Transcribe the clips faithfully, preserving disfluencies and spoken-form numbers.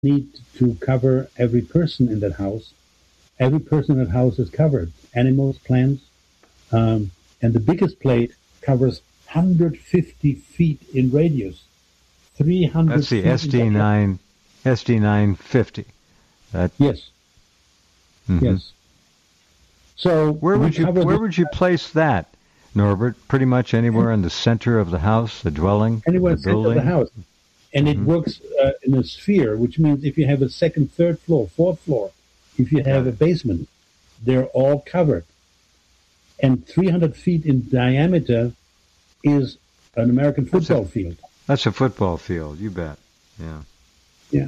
need to cover every person in that house. Every person in that house is covered. Animals, plants, um, and the biggest plate covers one hundred fifty feet in radius. three hundred That's the feet S D nine, S D nine fifty. That, yes. mm-hmm. Yes. So where would you where would you place that, Norbert? Pretty much anywhere in the center of the house, the dwelling, anywhere the in the center building? of the house. And mm-hmm. it works uh, in a sphere, which means if you have a second, third floor, fourth floor, if you have a basement, they're all covered. And three hundred feet in diameter is an American football that's a, field. That's a football field, you bet. Yeah. Yeah.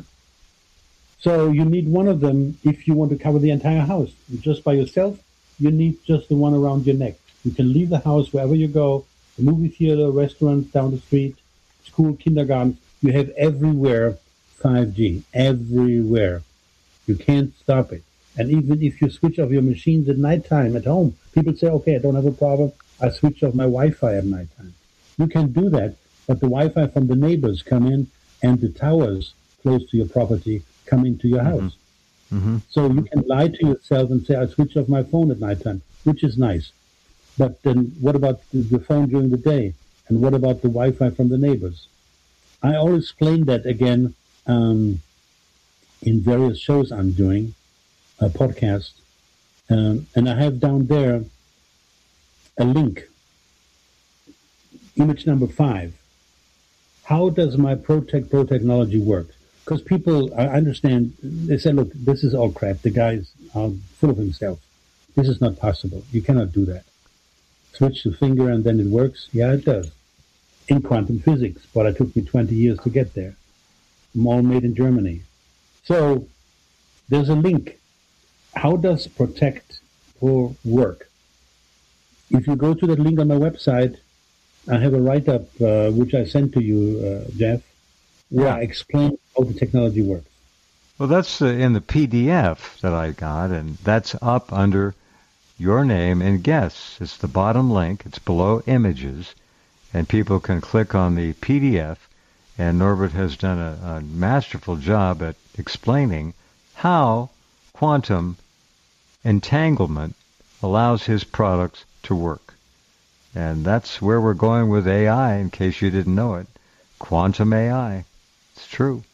So you need one of them if you want to cover the entire house. Just by yourself, you need just the one around your neck. You can leave the house wherever you go, the movie theater, restaurant down the street, school, kindergarten. You have everywhere five G, everywhere. You can't stop it. And even if you switch off your machines at nighttime at home, people say, okay, I don't have a problem. I switch off my Wi-Fi at nighttime. You can do that, but the Wi-Fi from the neighbors come in and the towers close to your property come into your house. Mm-hmm. Mm-hmm. So you can lie to yourself and say, I switch off my phone at nighttime, which is nice. But then what about the phone during the day? And what about the Wi-Fi from the neighbors? I always explain that again um, in various shows I'm doing, a podcast. Um, and I have down there a link. Image number five. How does my Protect Pro technology work? Because people, I understand, they say, look, this is all crap. The guy is um, full of himself. This is not possible. You cannot do that. Switch the finger and then it works? Yeah, it does. In quantum physics, but it took me twenty years to get there. I'm all made in Germany. So there's a link. How does Protect Pro work? If you go to that link on my website, I have a write-up, uh, which I sent to you, uh, Jeff, where yeah. I explain how the technology works. Well, that's uh, in the P D F that I got, and that's up under your name and guests. It's the bottom link. It's below images, and people can click on the P D F, and Norbert has done a, a masterful job at explaining how quantum entanglement allows his products to work. And that's where we're going with A I, in case you didn't know it. Quantum A I. It's true.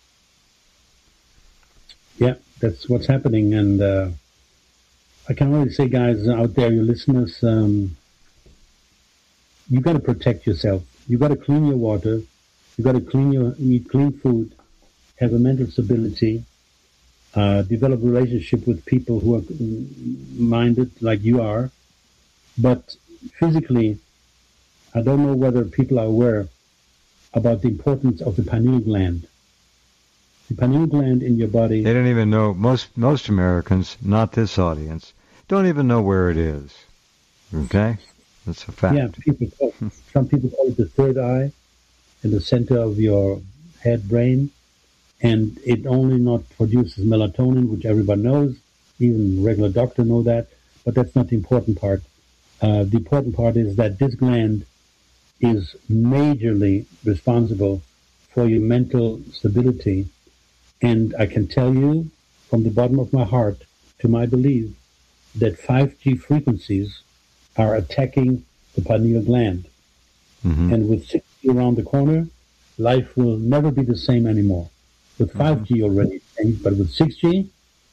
Yeah, that's what's happening. And uh, I can only say, guys out there, you listeners, um, you got to protect yourself. You got to clean your water. You got to clean your eat clean food. Have a mental stability. Uh, develop a relationship with people who are minded like you are. But physically, I don't know whether people are aware about the importance of the pineal gland. The pineal gland in your body. They don't even know, most most Americans, not this audience, don't even know where it is. Okay? That's a fact. Yeah, people call, some people call it the third eye in the center of your head brain. And it only not produces melatonin, which everybody knows. Even regular doctor know that. But that's not the important part. Uh, the important part is that this gland is majorly responsible for your mental stability. And I can tell you from the bottom of my heart, to my belief, that five G frequencies are attacking the pineal gland. Mm-hmm. And with six G around the corner, life will never be the same anymore. With five G mm-hmm. already changed, but with six G,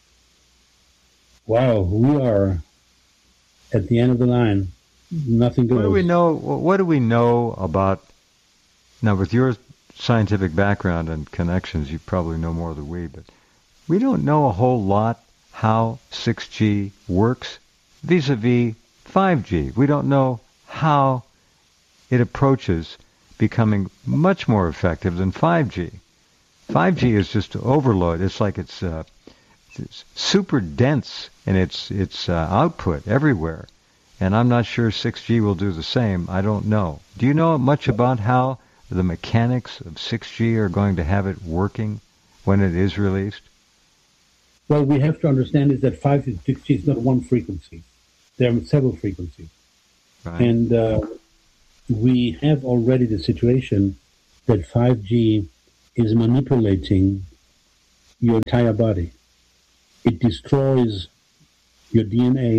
wow, we are at the end of the line. Nothing goes. What do we know? What do we know about now? With your scientific background and connections, you probably know more than we, but we don't know a whole lot how six G works vis-a-vis five G. We don't know how it approaches becoming much more effective than five G. five G is just overload. It's like it's, uh, it's super dense in its its uh, output everywhere. And I'm not sure six G will do the same. I don't know. Do you know much about how the mechanics of six G are going to have it working when it is released? Well, we have to understand is that five G and six G is not one frequency. There are several frequencies. Right. And uh, we have already the situation that five G is manipulating your entire body. It destroys your D N A.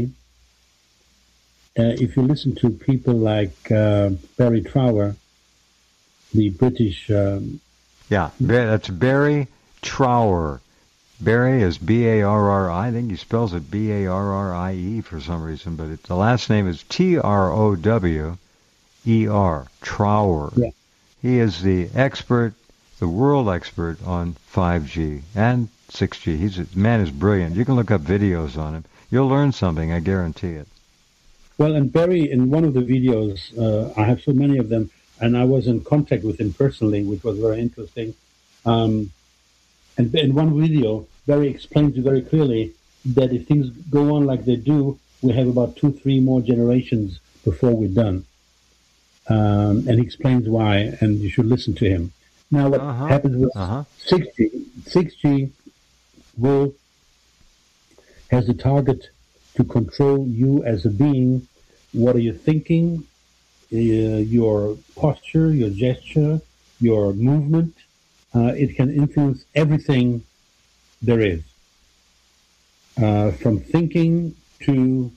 Uh, if you listen to people like uh, Barry Trower, the British... Um, yeah, that's Barry Trower. Barry is B A R R I. I think he spells it B A R R I E for some reason, but it, the last name is T R O W E R, Trower. Yeah. He is the expert, the world expert on five G and six G. He's a, man is brilliant. You can look up videos on him. You'll learn something, I guarantee it. Well, and Barry, in one of the videos, uh, I have so many of them, and I was in contact with him personally, which was very interesting. Um, And in one video, Barry explains very clearly that if things go on like they do, we have about two, three more generations before we're done. Um, and he explains why, and you should listen to him. Now, what uh-huh. happens with uh-huh. six G? six G will has the target to control you as a being. What are you thinking? Uh, your posture, your gesture, your movement. Uh, it can influence everything there is, uh, from thinking to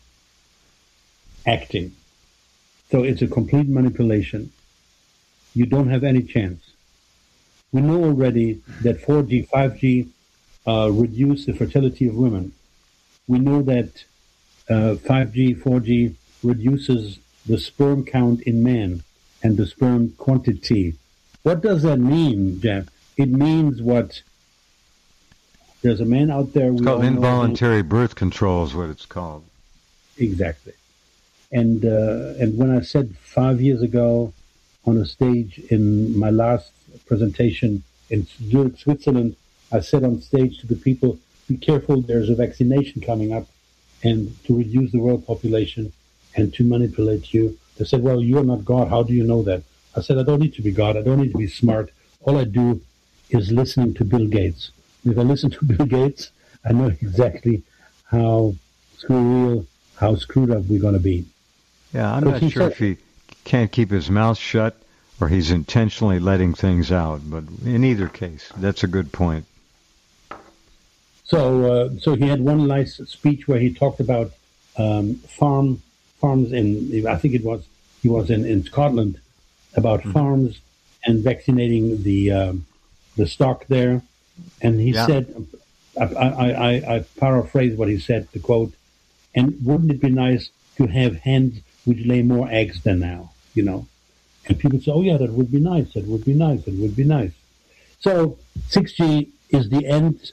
acting. So it's a complete manipulation. You don't have any chance. We know already that four G, five G uh, reduce the fertility of women. We know that uh, five G, four G reduces the sperm count in men and the sperm quantity. What does that mean, Jeff? It means what? There's a man out there. It's called involuntary birth control is what it's called. Exactly. And uh, and when I said five years ago on a stage in my last presentation in Zurich, Switzerland, I said on stage to the people, be careful, there's a vaccination coming up, and to reduce the world population and to manipulate you. They said, well, you're not God. How do you know that? I said, I don't need to be God. I don't need to be smart. All I do is listening to Bill Gates. If I listen to Bill Gates, I know exactly how screw how screwed up we're going to be. Yeah, I'm not sure if he can't keep his mouth shut or he's intentionally letting things out. But in either case, that's a good point. So, uh, so he had one nice speech where he talked about um, farm farms in. I think it was he was in, in Scotland about mm-hmm. farms and vaccinating the um, the stock there. And he yeah. said, I, I, I, I paraphrase what he said, the quote, and wouldn't it be nice to have hens which lay more eggs than now, you know? And people say, oh yeah, that would be nice, that would be nice, that would be nice. So six G is the end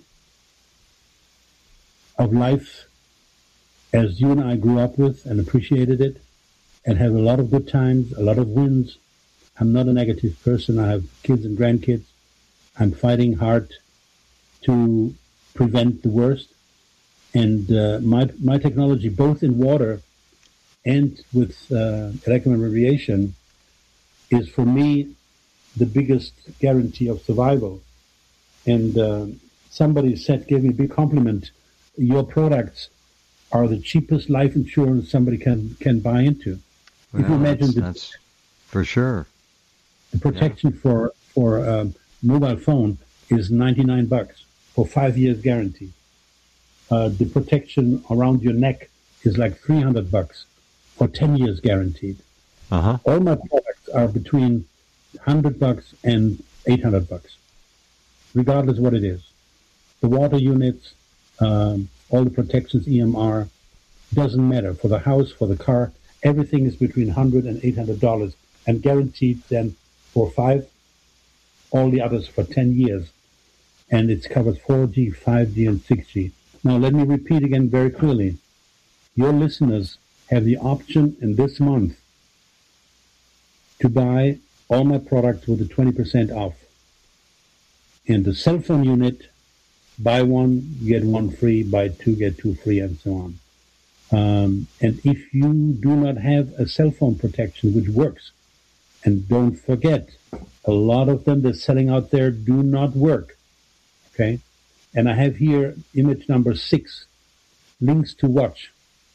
of life as you and I grew up with and appreciated it and have a lot of good times, a lot of wins. I'm not a negative person. I have kids and grandkids. I'm fighting hard to prevent the worst. And uh, my my technology, both in water and with uh, electromagnetic radiation, is for me the biggest guarantee of survival. And uh, somebody said, gave me a big compliment, your products are the cheapest life insurance somebody can, can buy into. Well, if you imagine that's, the, that's for sure. The protection yeah. for, for um, mobile phone is ninety-nine bucks for five years guarantee. Uh, the protection around your neck is like three hundred bucks for ten years guaranteed. Uh-huh. All my products are between one hundred bucks and eight hundred bucks, regardless what it is. The water units, um, all the protections, E M R, doesn't matter. For the house, for the car, everything is between one hundred and eight hundred dollars and guaranteed then for five, all the others for ten years. And it covers four G, five G, and six G. Now, let me repeat again very clearly. Your listeners have the option in this month to buy all my products with a twenty percent off. And the cell phone unit, buy one, get one free, buy two, get two free, and so on. Um, and if you do not have a cell phone protection which works, and don't forget, a lot of them that's selling out there do not work. Okay? And I have here image number six, links to watch.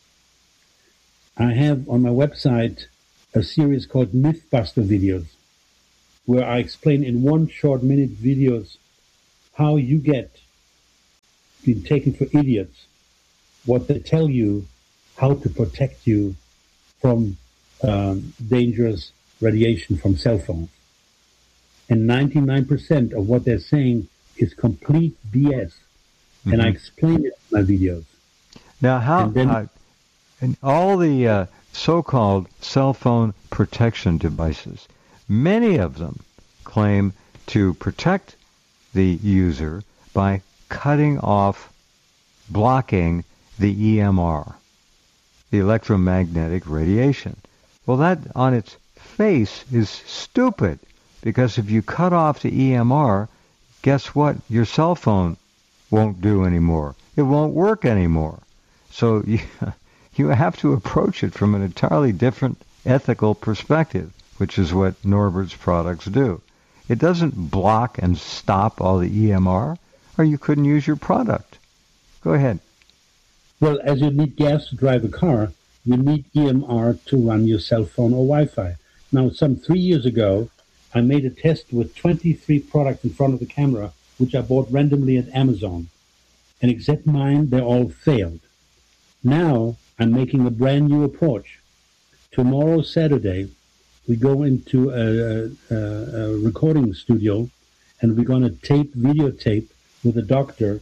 I have on my website a series called Mythbuster videos, where I explain in one short minute videos how you get been taken for idiots what they tell you how to protect you from um, dangerous radiation from cell phones. And ninety-nine percent of what they're saying is complete B S. Mm-hmm. And I explain it in my videos. Now, how, and then, uh, and all the uh, so-called cell phone protection devices, many of them claim to protect the user by cutting off, blocking the E M R, the electromagnetic radiation. Well, that on its face is stupid, because if you cut off the E M R, guess what? Your cell phone won't do anymore. It won't work anymore. So you, you have to approach it from an entirely different ethical perspective, which is what Norbert's products do. It doesn't block and stop all the E M R, or you couldn't use your product. Go ahead. Well, as you need gas to drive a car, you need E M R to run your cell phone or Wi-Fi. Now, some three years ago, I made a test with twenty-three products in front of the camera, which I bought randomly at Amazon. And except mine, they all failed. Now, I'm making a brand new approach. Tomorrow, Saturday, we go into a, a, a recording studio, and we're going to tape, videotape with a doctor,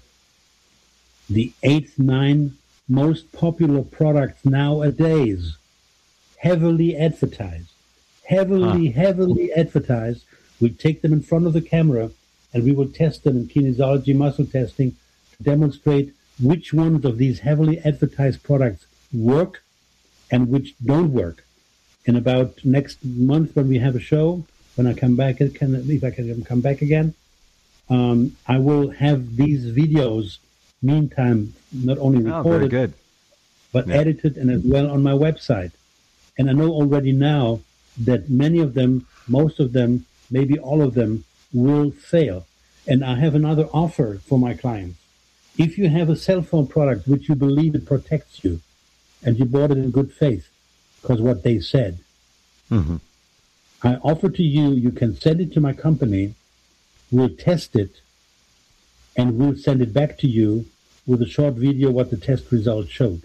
the eight, nine most popular products nowadays, heavily advertised. Heavily, huh. heavily advertised. We'll take them in front of the camera, and we will test them in kinesiology muscle testing to demonstrate which ones of these heavily advertised products work and which don't work. In about next month, when we have a show, when I come back, can, if I can come back again, um, I will have these videos, meantime, not only recorded, oh, very good. but yeah. edited and as well on my website. And I know already now that many of them, most of them, maybe all of them, will fail. And I have another offer for my clients. If you have a cell phone product which you believe it protects you, and you bought it in good faith, because what they said, mm-hmm. I offer to you, you can send it to my company, we'll test it, and we'll send it back to you with a short video what the test results showed.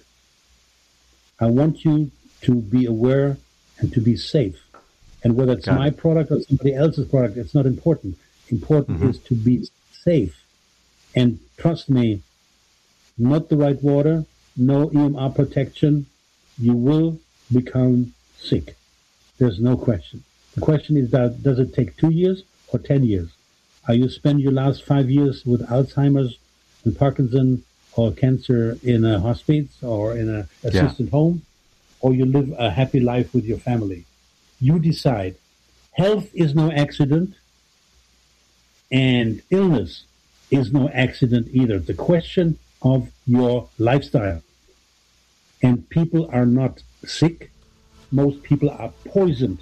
I want you to be aware and to be safe. And whether it's Got my it. product or somebody else's product, it's not important. Important mm-hmm. is to be safe. And trust me, not the right water, no E M R protection, you will become sick. There's no question. The question is that does it take two years or ten years? Are you spend your last five years with Alzheimer's and Parkinson or cancer in a hospice or in an assisted yeah. home, or you live a happy life with your family? You decide. Health is no accident, and illness is no accident either. It's a question of your lifestyle. And people are not sick. Most people are poisoned.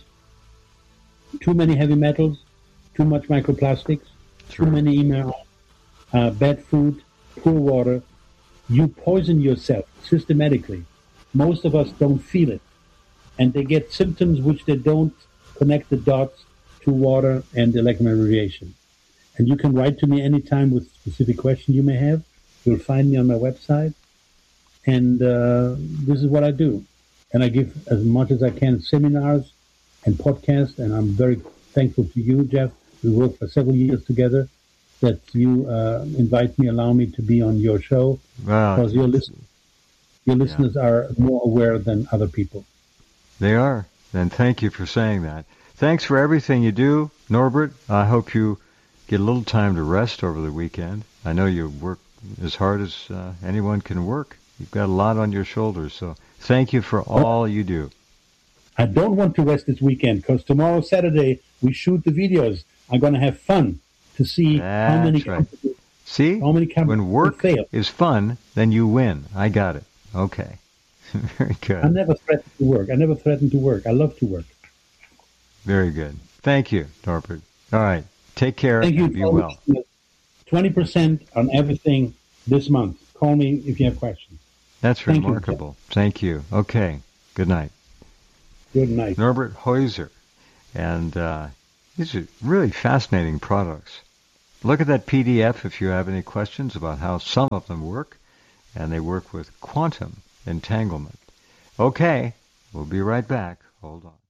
Too many heavy metals, too much microplastics, True. too many emails, uh, bad food, poor water. You poison yourself systematically. Most of us don't feel it. And they get symptoms which they don't connect the dots to water and electromagnetic radiation. And you can write to me anytime with specific questions you may have. You'll find me on my website. And uh, this is what I do. And I give as much as I can seminars and podcasts. And I'm very thankful to you, Jeff. We worked for several years together, that you uh, invite me, allow me to be on your show. Wow. Because your, listen- your listeners yeah. are more aware than other people. They are. And thank you for saying that. Thanks for everything you do, Norbert. I hope you get a little time to rest over the weekend. I know you work as hard as uh, anyone can work. You've got a lot on your shoulders, so thank you for all you do. I don't want to rest this weekend, because tomorrow, Saturday, we shoot the videos. I'm going to have fun to see That's how many right. companies, See, how many companies when work fail. is fun, then you win. I got it. Okay. Very good. I never threaten to work. I never threaten to work. I love to work. Very good. Thank you, Norbert. All right. Take care Thank you. and be well. twenty percent on everything this month. Call me if you have questions. That's Thank remarkable. You. Thank you. Okay. Good night. Good night. Norbert Heuser. And uh, these are really fascinating products. look at that P D F if you have any questions about how some of them work, and they work with quantum entanglement. Okay, we'll be right back. Hold on.